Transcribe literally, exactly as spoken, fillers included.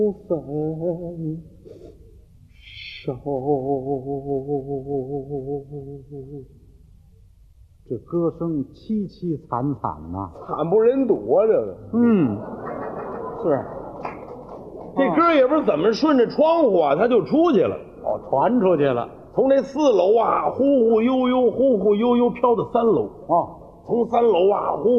分手。这歌声凄凄惨惨呐、 惨不忍睹啊！这个， 嗯，是。 这歌也不是怎么顺着窗户啊，它就出去了。 哦，传出去了。 从这四楼啊，忽忽悠悠，忽忽悠悠飘到三楼。 哦， 从三楼啊，忽